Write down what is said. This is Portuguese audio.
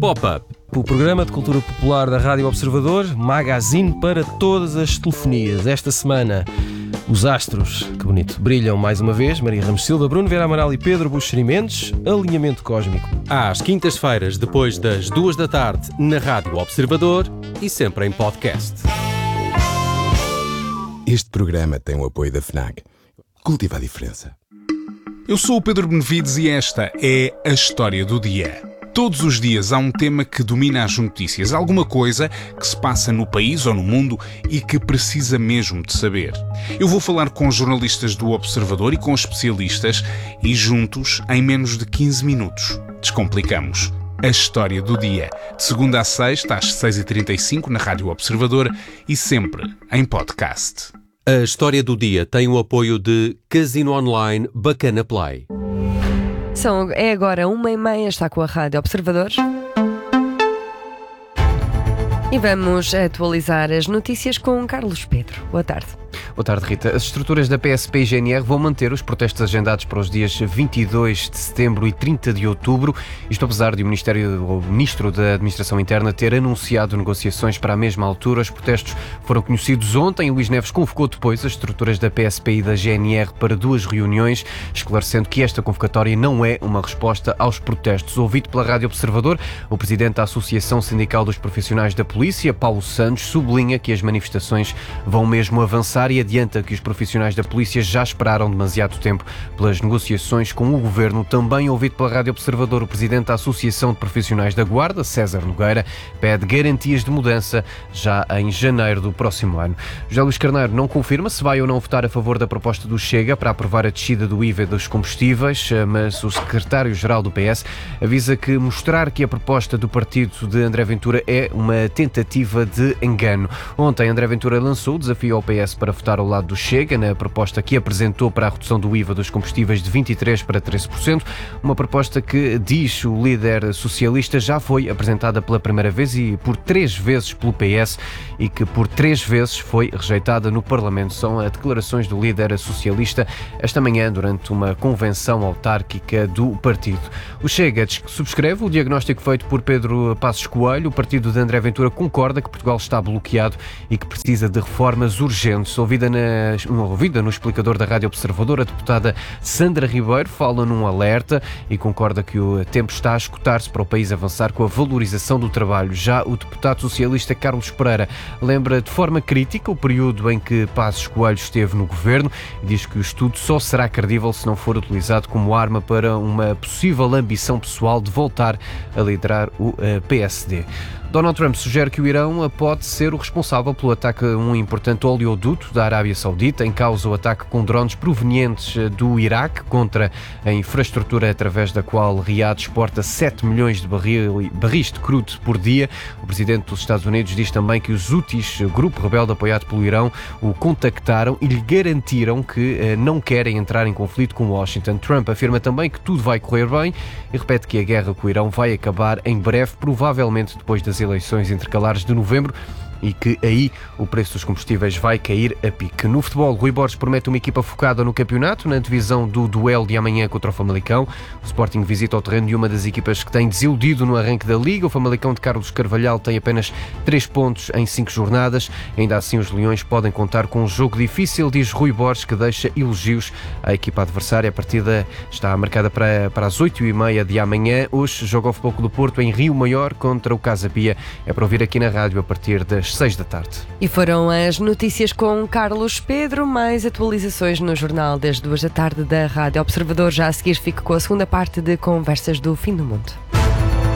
Pop-Up, o programa de cultura popular da Rádio Observador, magazine para todas as telefonias. Esta semana, os astros, que bonito, brilham mais uma vez. Maria Ramos Silva, Bruno Vera Amaral e Pedro Buxeri Mendes. Alinhamento cósmico. Às quintas-feiras, depois das 2 da tarde, na Rádio Observador e sempre em podcast. Este programa tem o apoio da FNAC. Cultiva a diferença. Eu sou o Pedro Benevides e esta é a História do Dia. Todos os dias há um tema que domina as notícias, alguma coisa que se passa no país ou no mundo e que precisa mesmo de saber. Eu vou falar com jornalistas do Observador e com especialistas e juntos, em menos de 15 minutos, descomplicamos a História do Dia. De segunda a sexta, às 6h35, na Rádio Observador e sempre em podcast. A História do Dia tem o apoio de Casino Online Bacana Play. É agora 1h30, está com a Rádio Observador. E vamos atualizar as notícias com Carlos Pedro. Boa tarde. Boa tarde, Rita. As estruturas da PSP e GNR vão manter os protestos agendados para os dias 22 de setembro e 30 de outubro, isto apesar de o Ministro da Administração Interna ter anunciado negociações para a mesma altura. Os protestos foram conhecidos ontem e Luís Neves convocou depois as estruturas da PSP e da GNR para 2 reuniões, esclarecendo que esta convocatória não é uma resposta aos protestos. Ouvido pela Rádio Observador, o presidente da Associação Sindical dos Profissionais da Polícia, Paulo Santos, sublinha que as manifestações vão mesmo avançar e adianta que os profissionais da polícia já esperaram demasiado tempo pelas negociações com o governo. Também ouvido pela Rádio Observador, o presidente da Associação de Profissionais da Guarda, César Nogueira, pede garantias de mudança já em janeiro do próximo ano. José Luís Carneiro não confirma se vai ou não votar a favor da proposta do Chega para aprovar a descida do IVA dos combustíveis, mas o secretário-geral do PS avisa que mostrar que a proposta do partido de André Ventura é uma tentativa de engano. Ontem, André Ventura lançou o desafio ao PS para votar ao lado do Chega, na proposta que apresentou para a redução do IVA dos combustíveis de 23% para 13%, uma proposta que, diz o líder socialista, já foi apresentada pela primeira vez e por 3 vezes pelo PS e que por 3 vezes foi rejeitada no Parlamento. São as declarações do líder socialista esta manhã durante uma convenção autárquica do partido. O Chega diz que subscreve o diagnóstico feito por Pedro Passos Coelho. O partido de André Ventura concorda que Portugal está bloqueado e que precisa de reformas urgentes. Ouvida no explicador da Rádio Observador, a deputada Sandra Ribeiro fala num alerta e concorda que o tempo está a esgotar-se para o país avançar com a valorização do trabalho. Já o deputado socialista Carlos Pereira lembra de forma crítica o período em que Passos Coelho esteve no governo e diz que o estudo só será credível se não for utilizado como arma para uma possível ambição pessoal de voltar a liderar o PSD. Donald Trump sugere que o Irão pode ser o responsável pelo ataque a um importante oleoduto da Arábia Saudita. Em causa o ataque com drones provenientes do Iraque contra a infraestrutura através da qual Riad exporta 7 milhões de barris de crudo por dia. O presidente dos Estados Unidos diz também que os Houthis, grupo rebelde apoiado pelo Irão, o contactaram e lhe garantiram que não querem entrar em conflito com Washington. Trump afirma também que tudo vai correr bem e repete que a guerra com o Irão vai acabar em breve, provavelmente depois das eleições intercalares de novembro, e que aí o preço dos combustíveis vai cair a pique. No futebol, Rui Borges promete uma equipa focada no campeonato, na divisão do duelo de amanhã contra o Famalicão. O Sporting visita o terreno de uma das equipas que tem desiludido no arranque da Liga. O Famalicão de Carlos Carvalhal tem apenas 3 pontos em 5 jornadas. Ainda assim, os Leões podem contar com um jogo difícil, diz Rui Borges, que deixa elogios à equipa adversária. A partida está marcada para as 8h30 de amanhã. Hoje joga o Futebol Clube do Porto em Rio Maior contra o Casa Pia. É para ouvir aqui na rádio a partir das 6 da tarde. E foram as notícias com Carlos Pedro. Mais atualizações no jornal das 2 da tarde da Rádio Observador. Já a seguir fico com a segunda parte de Conversas do Fim do Mundo.